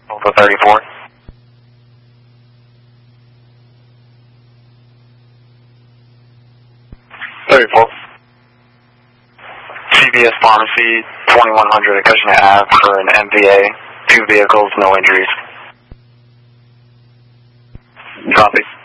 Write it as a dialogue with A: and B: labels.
A: Over 34. CVS Pharmacy, 2100 Acushnet Ave for an MVA. 2 vehicles, no injuries. Copy.